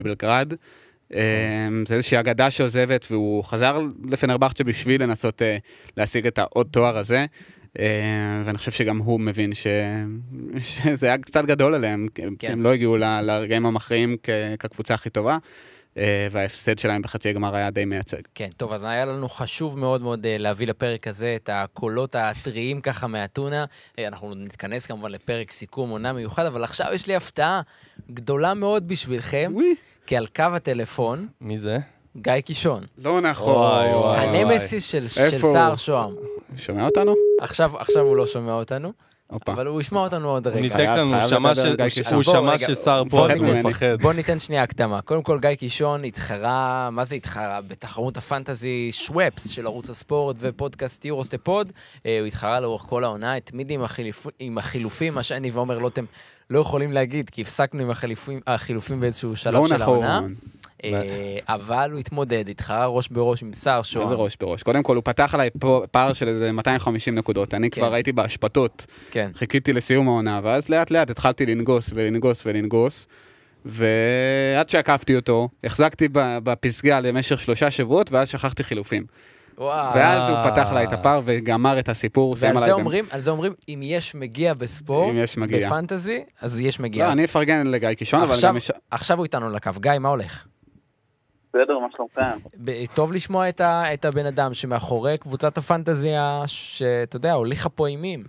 בבלגרד. זה איזושהי אגדה שעוזבת, והוא חזר לפנרבחצ'ה בשביל לנסות להשיג את העוד תואר הזה, ואני חושב שגם הוא מבין שזה היה קצת גדול עליהם, כי הם לא הגיעו לרגעים המכריעים כקבוצה הכי טובה, וההפסד שלהם בחצי הגמר היה די מייצג. כן, טוב, אז היה לנו חשוב מאוד מאוד להביא לפרק הזה את הקולות הטריים ככה מהטונה. אנחנו נתכנס כמובן לפרק סיכום עונה מיוחד, אבל עכשיו יש לי הפתעה גדולה מאוד בשבילכם, כי על קו הטלפון... מי זה? גיא קישון. לא נכון. הנמסיס של סער שוהם. שומע אותנו? עכשיו הוא לא שומע אותנו. אבל הוא ישמע אותנו עוד רגע. הוא ניתק לנו, הוא שמע ששר פה, אז הוא מפחד. בוא ניתן שנייה הקדמה. קודם כל, גיא קישון התחרה, מה זה התחרה? בתחרות הפנטזי שוואפס של ערוץ הספורט ופודקאסט יורוסטפוד. הוא התחרה לאורך כל העונה, התמיד עם החילופים, מה שאני ואומר לא אתם לא יכולים להגיד, כי הפסקנו עם החילופים באיזשהו שלב של העונה. אבל הוא התמודד, התחרה ראש בראש עם סער שוהם. איזה ראש בראש? קודם כל, הוא פתח עליי פער של איזה 250 נקודות. אני כבר הייתי בהשפטות. חיכיתי לסיום העונה, ואז לאט לאט התחלתי לנגוס, ועד שעקפתי אותו, החזקתי בפסגה למשך 3 שבועות, ואז שכחתי חילופים. ואז הוא פתח עליי את הפער וגמר את הסיפור. על זה אומרים, אם יש מגיע בספורט, בפנטזי, אז יש מגיע. לא, אני אפרגן לגיא קישון, אבל גם... עכשיו הוא איתנו לקו. גיא, מה הולך? בסדר, מה שלומכם? טוב לשמוע את הבן אדם שמאחורי קבוצת הפנטזיה, שאתה יודע, הוליכה פה אימים.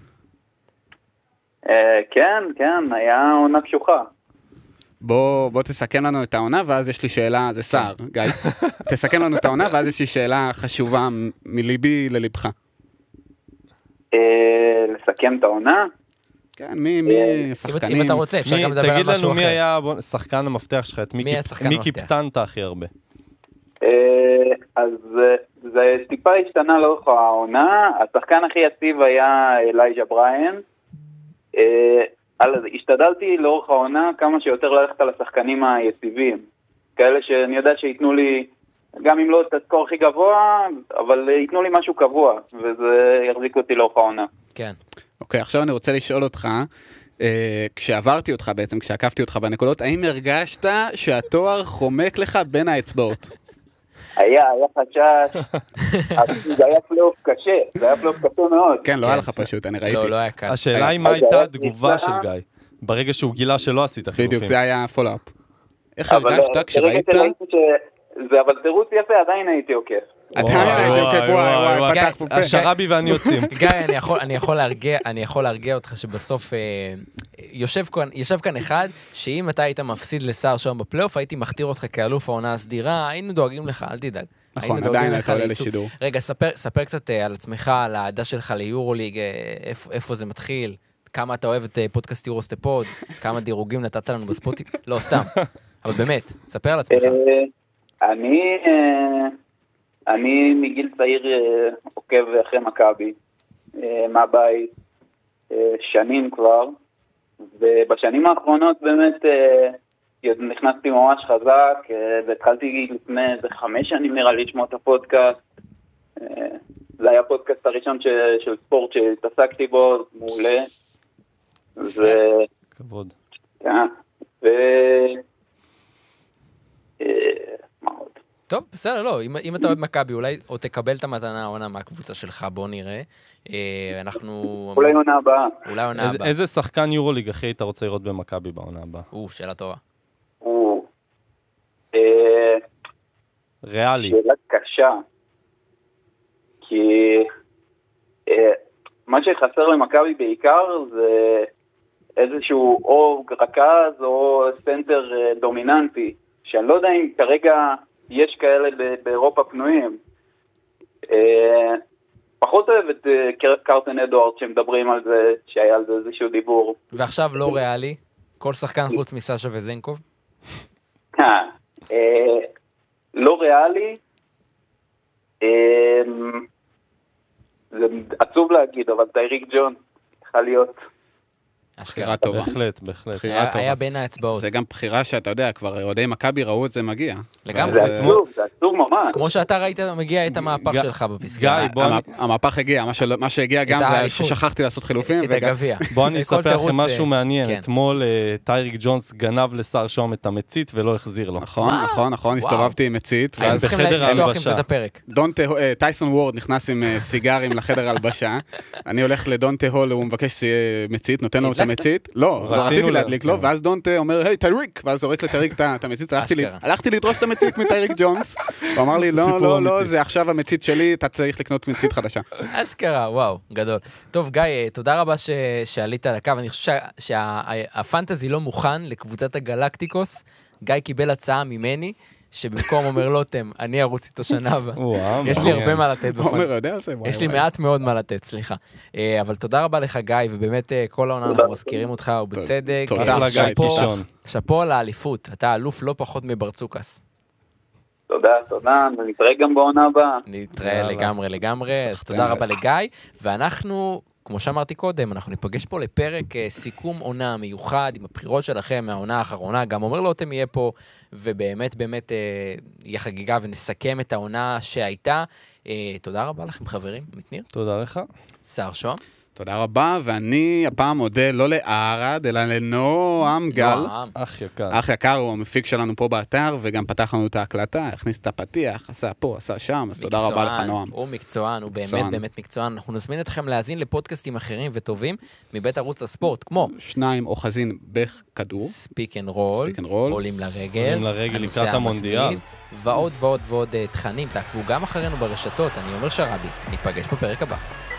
כן, היה עונה קשוחה. בוא תסכן לנו את העונה, ואז יש לי שאלה, זה סער, גיא. תסכן לנו את העונה, ואז יש לי שאלה חשובה מליבי ללבך. לסכם את העונה? כן, מי שחקנים? אם אתה רוצה, אפשר גם לדבר על משהו אחר. תגיד לנו מי היה שחקן המפתח שלך, מי קיפטנת הכי הרבה? אז זה טיפה השתנה לאורך העונה. השחקן הכי יציב היה אלייג'ה בריין. השתדלתי לאורך העונה כמה שיותר ללכת על השחקנים היציבים. כאלה שאני יודע שיתנו לי, גם אם לא את הסקור הכי גבוה, אבל ייתנו לי משהו קבוע, וזה יחזיק אותי לאורך העונה. כן. אוקיי, עכשיו אני רוצה לשאול אותך, כשעברתי אותך בעצם, כשעקפתי אותך בנקודות, האם הרגשת שהתואר חומק לך בין האצבעות? היה חשש, זה היה פלייאוף קשה, מאוד. כן, לא היה לך פשוט, אני ראיתי. לא היה קל. השאלה היא מה הייתה התגובה של גיא, ברגע שהוא גילה שלא עשית חילופים. בדיוק, זה היה פולאפ. איך הרגשת כשראית? אבל תירוץ יפה, עדיין הייתי עוקף. וואי, פתח פה פה. השרבי ואני יוצאים. גיא, אני יכול להרגיע אותך שבסוף יושב כאן אחד, שאם אתה היית מפסיד לסער שם בפלייאוף, הייתי מכתיר אותך כאלוף העונה הסדירה, היינו דואגים לך, אל תדאג. נכון, עדיין אתה עולה לשידור. רגע, ספר קצת על עצמך, על העדה שלך ליורוליג, איפה זה מתחיל, כמה אתה אוהב את פודקאסט יורוסטפוד, כמה דירוגים נתת לנו בספוטי, לא, סתם, אבל באמת, ספר על עצמך. אני מגיל צעיר עוקב אחרי מכבי, מהבית, שנים כבר, ובשנים האחרונות באמת נכנסתי ממש חזק, והתחלתי לפני 5 שנים נראה לי לשמוע את הפודקאסט. זה היה הפודקאסט הראשון של ספורט שהתעסקתי בו, מעולה. כבוד. כן, מה עוד? טוב, בסדר, לא, אם אתה אוהב מכבי, אולי או תקבל את המתנה העונה מהקבוצה שלך, בוא נראה. אולי עונה הבאה. איזה שחקן יורוליג הכי היית רוצה לראות במכבי בעונה הבאה? שאלה טובה. ריאלי. שאלה קשה. כי מה שחסר למכבי בעיקר זה איזשהו או רכז או סנטר דומיננטי, שאני לא יודע אם כרגע יש כאלה באירופה פנויים. פחות אוהב את קרטן אדוארד שמדברים על זה, שהיה על זה איזשהו דיבור. ועכשיו לא ריאלי? כל שחקן חוץ מסשה וזנקוב? לא ריאלי. זה עצוב להגיד, אבל טייריק ג'ון צריכה להיות. בחירה טובה. בהחלט. היה בין האצבעות. זה גם בחירה שאתה יודע, כבר אוהדי מכבי ראו את זה מגיע. לגמרי. זה עצוב ממש. כמו שאתה ראית, מגיע את המהפך שלך בפסגה. המהפך הגיע, מה שהגיע גם זה ששכחתי לעשות חילופים. את הגביע. בוא אני אספר לכם משהו מעניין. אתמול טייריק ג'ונס גנב לסער שום את המצית ולא החזיר לו. נכון, הסתובבתי עם מצית. היינו צריכים לפתוח עם זה את הפרק. טייסון וורד נכנס עם סיגרים לחדר הלבשה. אני הולך לדונטה הול, הוא מבקש מצית, נותן לו את המצית. לא, רציתי להדליק לו, ואז דונטה אומר, היי, טייריק, ואז זורק לטייריק את המצית. הלכתי לדרוש את המצית מטייריק ג'ונס. הוא אמר לי, לא, זה עכשיו המצית שלי, אתה צריך לקנות מצית חדשה. אשכרה, וואו, גדול. טוב, גיא, תודה רבה שעלית על הקו. אני חושב שהפנטזי לא מוכן לקבוצת הגלקטיקוס. גיא קיבל הצעה ממני, שבמקום אומר לוטם, אני ארוץ איתו שנה הבאה. יש לי הרבה מה לתת בפנטזי. יש לי מעט מאוד מה לתת, סליחה. אבל תודה רבה לך, גיא, ובאמת כל העונה אנחנו מזכירים אותך, ובצדק. תודה לגיא קישון. שפו על האליפות, אתה אלוף לא פחות מברצוקס. תודה, נתראה גם בעונה הבאה. נתראה לגמרי, אז תודה רבה לגיא, ואנחנו, כמו שאמרתי קודם, אנחנו ניפגש פה לפרק סיכום עונה מיוחד, עם הבחירות שלכם מהעונה האחרונה, גם אומר לוטם יהיה פה, ובאמת יהיה חגיגה, ונסכם את העונה שהייתה. תודה רבה לכם חברים, מתניר. תודה לך. סער שוהם. תודה רבה, ואני הפעם מודה לא לערד, אלא לנועם גל. אח יקר, הוא המפיק שלנו פה באתר, וגם פתח לנו את ההקלטה, הכניס את הפתיח, עשה פה, עשה שם, אז תודה רבה לך נועם. הוא מקצוען, הוא באמת מקצוען. אנחנו נזמין אתכם להאזין לפודקאסטים אחרים וטובים, מבית ערוץ הספורט, כמו 2 אוחזין בכדור, ספיק אנד רול, עולים לרגל, לקראת המונדיאל, ועוד תכנים, תעקבו גם אחרינו ברשתות. אני אומר שרבי, ניפגש בפרק הבא.